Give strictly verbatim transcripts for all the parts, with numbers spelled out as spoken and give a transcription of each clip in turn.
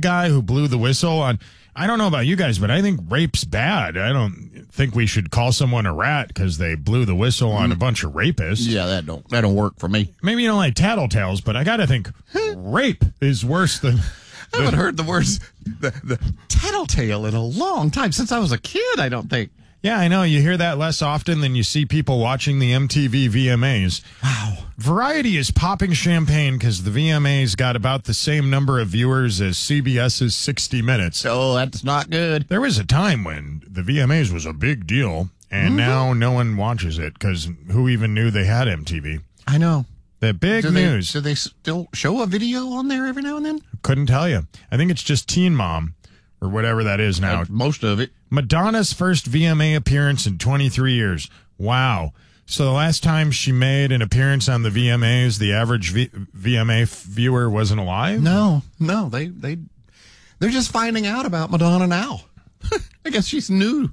guy who blew the whistle on. I don't know about you guys, but I think rape's bad. I don't think we should call someone a rat because they blew the whistle on a bunch of rapists. Yeah, that don't that don't work for me. Maybe you don't like tattletales, but I got to think rape is worse than. I haven't heard the words the, the tattletale in a long time, since I was a kid, I don't think. Yeah, I know. You hear that less often than you see people watching the M T V V M As. Wow. Variety is popping champagne because the V M As got about the same number of viewers as CBS's sixty minutes. Oh, that's not good. There was a time when the V M As was a big deal, and mm-hmm. now no one watches it because who even knew they had M T V? I know. The big do news. They, do they still show a video on there every now and then? Couldn't tell you. I think it's just Teen Mom or whatever that is now. That's most of it. Madonna's first V M A appearance in twenty-three years. Wow. So the last time she made an appearance on the V M As, the average v- VMA viewer wasn't alive? No, no. They, they, they're just finding out about Madonna now. I guess she's new.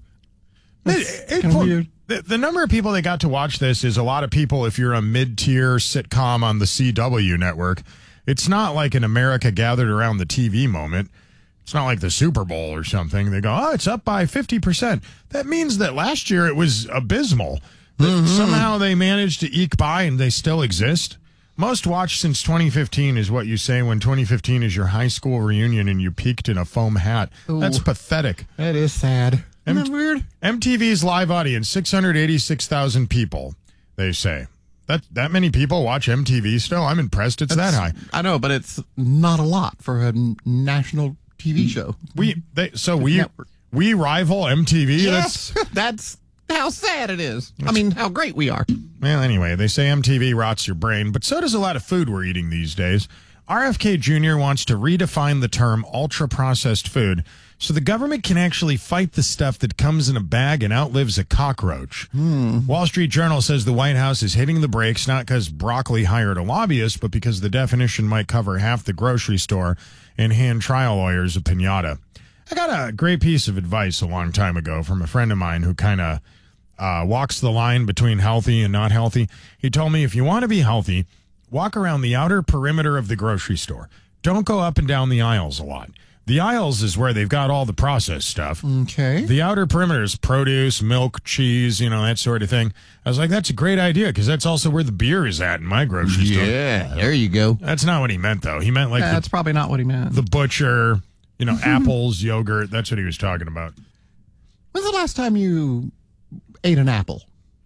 It, it, it, weird. The, the number of people that got to watch this is a lot of people if you're a mid-tier sitcom on the C W network. It's not like an America gathered around the T V moment. It's not like the Super Bowl or something. They go, oh, it's up by fifty percent. That means that last year it was abysmal. Mm-hmm. Somehow they managed to eke by and they still exist. Most watched since twenty fifteen is what you say when twenty fifteen is your high school reunion and you peaked in a foam hat. Ooh, that's pathetic. That is sad. M- Isn't that weird? M T V's live audience, six hundred eighty-six thousand people, they say. That that many people watch M T V still? I'm impressed it's that's, that high. I know, but it's not a lot for a n- national T V show. We they so we we rival M T V. Yes, that's, that's how sad it is. I mean, how great we are. Well, anyway, they say M T V rots your brain, but so does a lot of food we're eating these days. R F K Junior wants to redefine the term ultra-processed food so the government can actually fight the stuff that comes in a bag and outlives a cockroach. Hmm. Wall Street Journal says the White House is hitting the brakes not because broccoli hired a lobbyist, but because the definition might cover half the grocery store and hand trial lawyers a piñata. I got a great piece of advice a long time ago from a friend of mine who kind of uh, walks the line between healthy and not healthy. He told me if you want to be healthy, walk around the outer perimeter of the grocery store. Don't go up and down the aisles a lot. The aisles is where they've got all the processed stuff. Okay. The outer perimeter is produce, milk, cheese, you know, that sort of thing. I was like, that's a great idea because that's also where the beer is at in my grocery store. Yeah, there you go. That's not what he meant, though. He meant like yeah, the, that's probably not what he meant. The butcher, you know, apples, yogurt. That's what he was talking about. When's the last time you ate an apple?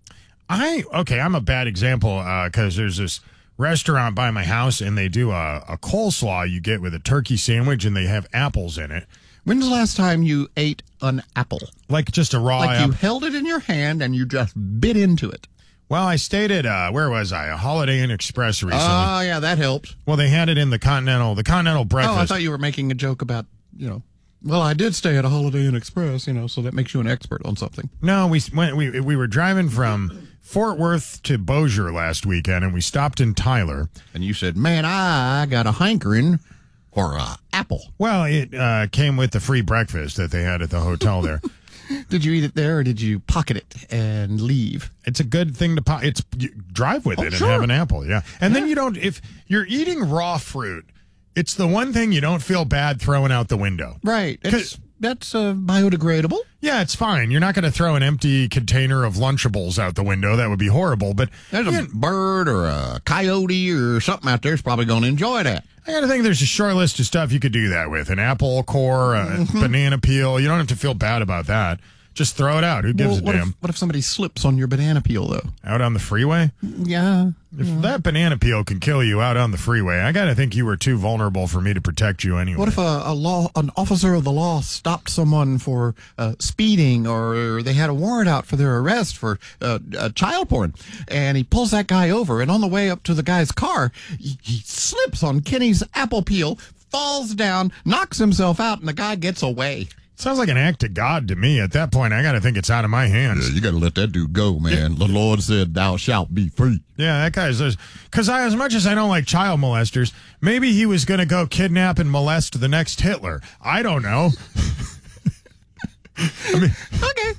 I, okay, I'm a bad example because uh, there's this restaurant by my house and they do a, a coleslaw you get with a turkey sandwich and they have apples in it. When's the last time you ate an apple? Like just a raw like apple? You held it in your hand and you just bit into it. Well, I stayed at, uh, where was I? A Holiday Inn Express recently. Oh, yeah, that helped. Well, they had it in the Continental, the Continental breakfast. Oh, I thought you were making a joke about, you know, well, I did stay at a Holiday Inn Express, you know, so that makes you an expert on something. No, we went, we, we were driving from Fort Worth to Bossier last weekend, and we stopped in Tyler. And you said, man, I got a hankering for an apple. Well, it uh, came with the free breakfast that they had at the hotel there. Did you eat it there, or did you pocket it and leave? It's a good thing to po- it's you drive with oh, it sure. and have an apple, yeah. And yeah. then you don't, if you're eating raw fruit, it's the one thing you don't feel bad throwing out the window. Right. It's, that's uh, biodegradable. Yeah, it's fine. You're not going to throw an empty container of Lunchables out the window. That would be horrible. But there's a bird or a coyote or something out there that's probably going to enjoy that. I got to think there's a short list of stuff you could do that with. An apple core, a mm-hmm. banana peel. You don't have to feel bad about that. Just throw it out. Who gives well, a what damn? If, what if somebody slips on your banana peel, though? Out on the freeway? Yeah. If yeah. that banana peel can kill you out on the freeway, I got to think you were too vulnerable for me to protect you anyway. What if a, a law, an officer of the law stopped someone for uh, speeding, or they had a warrant out for their arrest for uh, uh, child porn, and he pulls that guy over, and on the way up to the guy's car, he, he slips on Kenny's apple peel, falls down, knocks himself out, and the guy gets away. Sounds like an act of God to me. At that point, I got to think it's out of my hands. Yeah, you got to let that dude go, man. Yeah. The Lord said, thou shalt be free. Yeah, that guy's... Because I, as much as I don't like child molesters, maybe he was going to go kidnap and molest the next Hitler. I don't know. I mean, okay.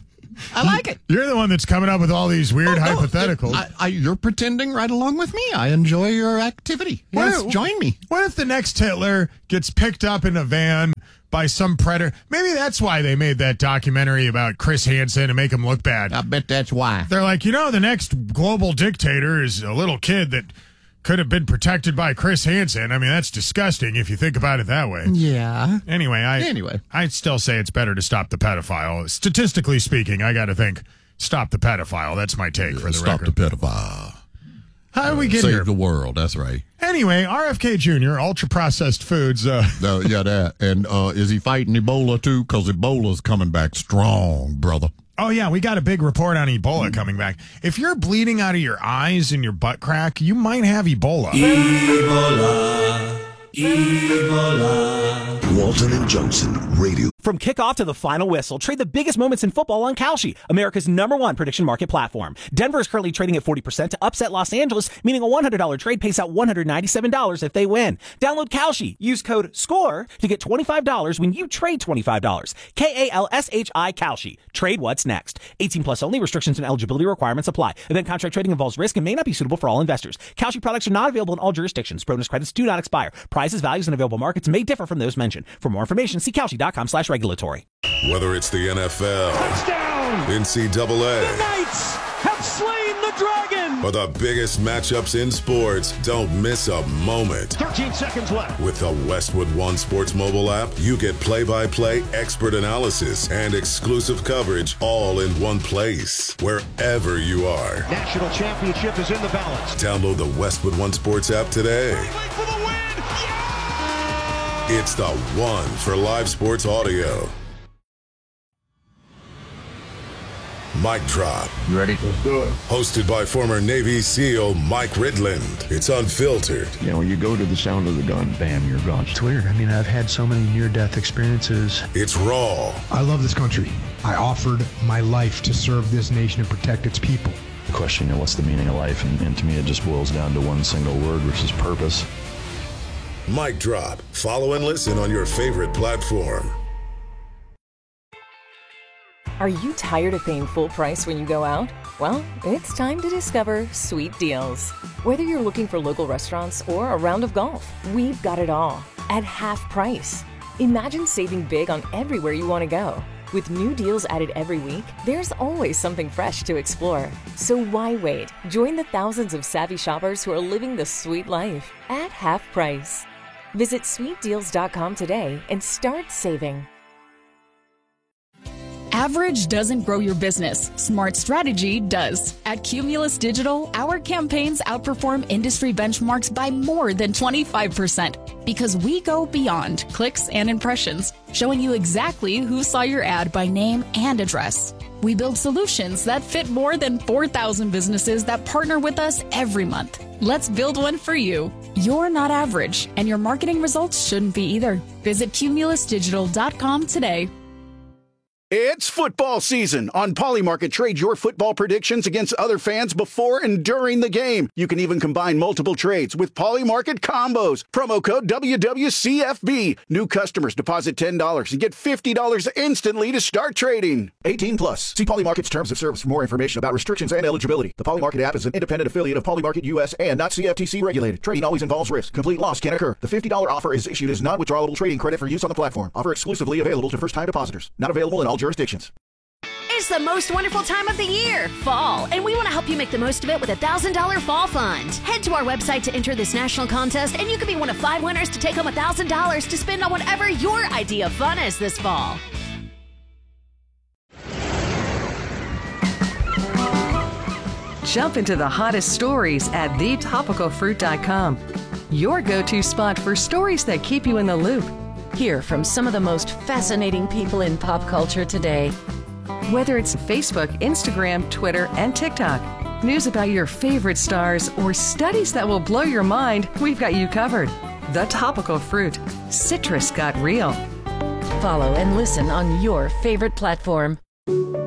I like it. You're the one that's coming up with all these weird oh, no, hypotheticals. I, I, you're pretending right along with me. I enjoy your activity. What Yes, if, join me. What if the next Hitler gets picked up in a van by some predator? Maybe that's why they made that documentary about Chris Hansen to make him look bad. I bet that's why. They're like, you know, the next global dictator is a little kid that could have been protected by Chris Hansen. I mean, that's disgusting if you think about it that way. Yeah. Anyway, I anyway. I still say it's better to stop the pedophile. Statistically speaking, I got to think, stop the pedophile. That's my take yeah, for the stop record. Stop the pedophile. How did we get Save here? Save the world. That's right. Anyway, R F K Junior, ultra-processed foods. Uh, no, yeah, that. And uh, is he fighting Ebola, too? Because Ebola's coming back strong, brother. Oh, yeah, we got a big report on Ebola coming back. If you're bleeding out of your eyes and your butt crack, you might have Ebola. Ebola. Ebola. Walton and Johnson Radio. From kickoff to the final whistle, trade the biggest moments in football on Kalshi, America's number one prediction market platform. Denver is currently trading at forty percent to upset Los Angeles, meaning a one hundred dollars trade pays out one hundred ninety-seven dollars if they win. Download Kalshi. Use code SCORE to get twenty-five dollars when you trade twenty-five dollars. K A L S H I Kalshi. Trade what's next. eighteen plus only. Restrictions and eligibility requirements apply. Event contract trading involves risk and may not be suitable for all investors. Kalshi products are not available in all jurisdictions. Bonus credits do not expire. Prices, values, and available markets may differ from those mentioned. For more information, see Kalshi.com slash regulatory. Whether it's the N F L, touchdown, N C double A, the Knights have slain the dragon, or the biggest matchups in sports, don't miss a moment. thirteen seconds left. With the Westwood One Sports mobile app, you get play-by-play expert analysis and exclusive coverage all in one place, wherever you are. National championship is in the balance. Download the Westwood One Sports app today. For the win. Yeah! It's the one for live sports audio. Mic Drop. You ready? Let's do it. Hosted by former Navy SEAL Mike Ridland. It's unfiltered. You know, when you go to the sound of the gun, bam, you're gone. It's weird. I mean, I've had so many near-death experiences. It's raw. I love this country. I offered my life to serve this nation and protect its people. The question, you know, what's the meaning of life? And, and to me, it just boils down to one single word, which is purpose. Mic Drop. Follow and listen on your favorite platform. Are you tired of paying full price when you go out? Well, it's time to discover Sweet Deals. Whether you're looking for local restaurants or a round of golf, we've got it all at half price. Imagine saving big on everywhere you want to go. With new deals added every week, there's always something fresh to explore. So why wait? Join the thousands of savvy shoppers who are living the sweet life at half price. Visit sweet deals dot com today and start saving. Average doesn't grow your business. Smart strategy does. At Cumulus Digital, our campaigns outperform industry benchmarks by more than twenty-five percent because we go beyond clicks and impressions, showing you exactly who saw your ad by name and address. We build solutions that fit more than four thousand businesses that partner with us every month. Let's build one for you. You're not average, and your marketing results shouldn't be either. Visit cumulus digital dot com today. It's football season. On Polymarket, trade your football predictions against other fans before and during the game. You can even combine multiple trades with Polymarket combos. Promo code W W C F B. New customers deposit ten dollars and get fifty dollars instantly to start trading. eighteen plus. See Polymarket's terms of service for more information about restrictions and eligibility. The Polymarket app is an independent affiliate of Polymarket U S and not C F T C regulated. Trading always involves risk. Complete loss can occur. The fifty dollars offer is issued as non-withdrawable trading credit for use on the platform. Offer exclusively available to first-time depositors. Not available in all jurisdictions. It's the most wonderful time of the year, fall, and we want to help you make the most of it with a one thousand dollars fall fund. Head to our website to enter this national contest, and you could be one of five winners to take home one thousand dollars to spend on whatever your idea of fun is this fall. Jump into the hottest stories at the topical fruit dot com. Your go-to spot for stories that keep you in the loop. Hear from some of the most fascinating people in pop culture today. Whether it's Facebook, Instagram, Twitter, and TikTok, news about your favorite stars, or studies that will blow your mind, we've got you covered. The Topical Fruit. Citrus got real. Follow and listen on your favorite platform.